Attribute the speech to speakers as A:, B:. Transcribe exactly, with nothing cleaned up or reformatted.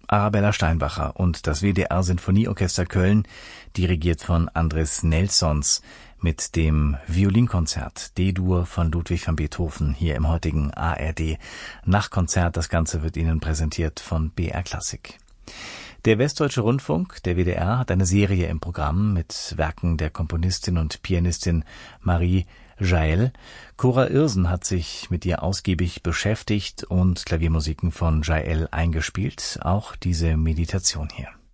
A: Arabella Steinbacher und das W D R Sinfonieorchester Köln, dirigiert von Andres Nelsons, mit dem Violinkonzert D-Dur von Ludwig van Beethoven hier im heutigen A R D Nachtkonzert. Das Ganze wird Ihnen präsentiert von B R Klassik. Der Westdeutsche Rundfunk, der W D R, hat eine Serie im Programm mit Werken der Komponistin und Pianistin Marie Jael. Cora Irsen hat sich mit ihr ausgiebig beschäftigt und Klaviermusiken von Jael eingespielt, auch diese Meditation hier.